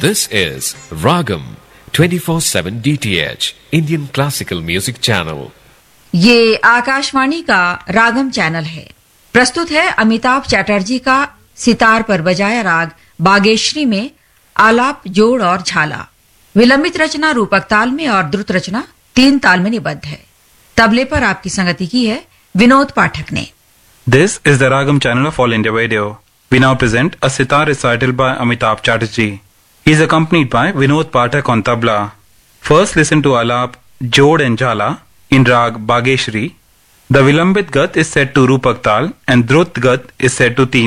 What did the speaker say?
This is Ragam 24/7 DTH Indian Classical Music Channel. ये आकाशवाणी का रागम channel है। प्रस्तुत है अमिताभ चैटर्जी का सितार पर बजाया राग बागेश्वरी में आलाप, जोड़ और झाला। विलंबित रचना रूपक ताल में और द्रुत रचना 3 ताल में निबद्ध है। तबले पर आपकी संगति की है विनोद पाठक ने। This is the Ragam channel of All India Radio. We now present a sitar recital by Amitabh Chatterjee. He is accompanied by Vinod Pathak on tabla. First listen to Alap, Jod and Jhala in Rag Bageshri. The Vilambit Gat is set to Rupak Tal and Drut Gat is set to 3